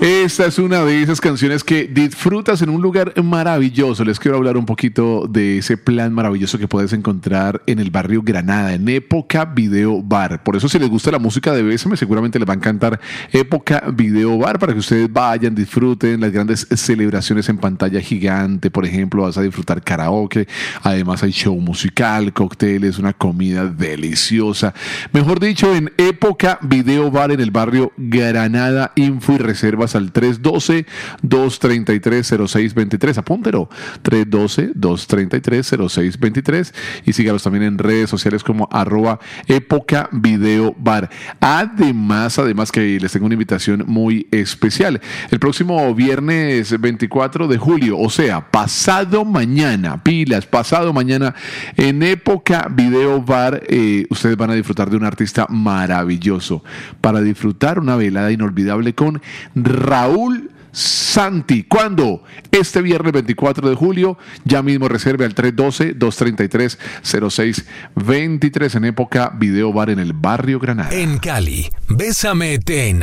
Esta es una de esas canciones que disfrutas en un lugar maravilloso. Les quiero hablar un poquito de ese plan maravilloso que puedes encontrar en el barrio Granada, en Época Video Bar. Por eso, si les gusta la música de BSM, seguramente les va a encantar Época Video Bar, para que ustedes vayan, disfruten las grandes celebraciones en pantalla gigante. Por ejemplo, vas a disfrutar karaoke, además hay show musical, cócteles, una comida deliciosa. Mejor dicho, en Época Video Bar en el barrio Granada. Info y reservas al 312-233-0623. Apúntelo, 312-233-0623. Y sígalos también en redes sociales como @Época Video Bar. Además que les tengo una invitación muy especial. El próximo viernes 24 de julio, o sea, pasado mañana, pilas, pasado mañana, en Época Video Bar, ustedes van a disfrutar de un artista maravilloso. Para disfrutar una velada inolvidable con Raúl Santi. ¿Cuándo? Este viernes 24 de julio. Ya mismo reserve al 312-233-0623 en Época Video Bar en el barrio Granada. En Cali, Bésame ten